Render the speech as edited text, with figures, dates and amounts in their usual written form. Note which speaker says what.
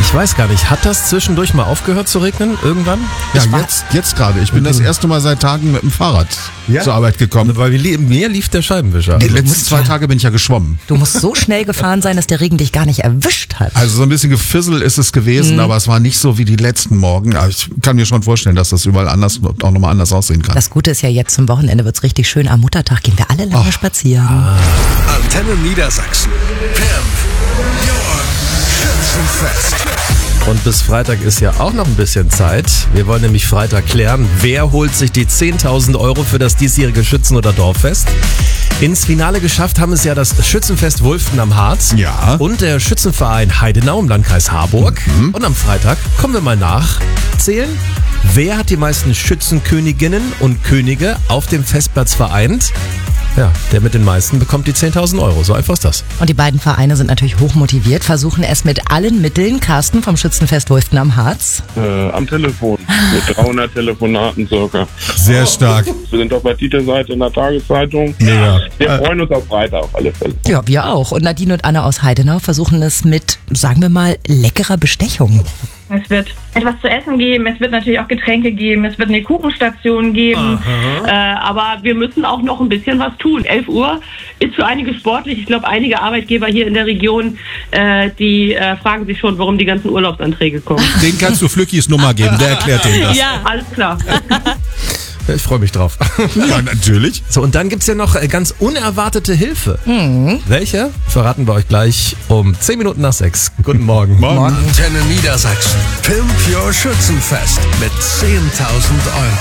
Speaker 1: Ich weiß gar nicht, hat das zwischendurch mal aufgehört zu regnen irgendwann?
Speaker 2: Ja, jetzt gerade. Ich bin das erste Mal seit Tagen mit dem Fahrrad zur Arbeit gekommen.
Speaker 1: Weil mir lief der Scheibenwischer.
Speaker 2: Die letzten 2 Tage bin ich ja geschwommen.
Speaker 3: Du musst so schnell gefahren sein, dass der Regen dich gar nicht erwischt hat.
Speaker 2: Also so ein bisschen gefisselt ist es gewesen, aber es war nicht so wie die letzten Morgen. Aber ich kann mir schon vorstellen, dass das überall anders, auch nochmal anders aussehen kann.
Speaker 3: Das Gute ist ja, jetzt zum Wochenende wird's richtig schön. Am Muttertag gehen wir alle lange spazieren.
Speaker 4: Antenne Niedersachsen. Pimp Your Schützenfest.
Speaker 1: Und bis Freitag ist ja auch noch ein bisschen Zeit. Wir wollen nämlich Freitag klären, wer holt sich die 10.000 Euro für das diesjährige Schützen- oder Dorffest. Ins Finale geschafft haben es ja das Schützenfest Wulften am Harz und der Schützenverein Heidenau im Landkreis Harburg. Und am Freitag kommen wir mal nachzählen, wer hat die meisten Schützenköniginnen und Könige auf dem Festplatz vereint. Ja, der mit den meisten bekommt die 10.000 Euro. So einfach ist das.
Speaker 3: Und die beiden Vereine sind natürlich hochmotiviert, versuchen es mit allen Mitteln. Carsten vom Schützenfest Wulften am Harz.
Speaker 5: Am Telefon. Mit 300 Telefonaten circa.
Speaker 2: Sehr stark.
Speaker 5: Wir sind auf der Titelseite in der Tageszeitung.
Speaker 2: Mega.
Speaker 5: Wir freuen uns auf Freitag auf alle Fälle.
Speaker 3: Ja, wir auch. Und Nadine und Anna aus Heidenau versuchen es mit, sagen wir mal, leckerer Bestechung.
Speaker 6: Es wird etwas zu essen geben, es wird natürlich auch Getränke geben, es wird eine Kuchenstation geben, aber wir müssen auch noch ein bisschen was tun. 11 Uhr ist für einige sportlich. Ich glaube, einige Arbeitgeber hier in der Region, die fragen sich schon, warum die ganzen Urlaubsanträge kommen.
Speaker 2: Den kannst du Flückis Nummer geben, der erklärt denen das.
Speaker 6: Ja, alles klar.
Speaker 1: Ich freue mich drauf.
Speaker 2: Ja, natürlich.
Speaker 1: So, und dann gibt's ja noch ganz unerwartete Hilfe. Welche? Verraten wir euch gleich um 10 Minuten nach 6. Guten Morgen.
Speaker 4: Antenne Niedersachsen. Pimp Your Schützenfest mit 10.000 Euro.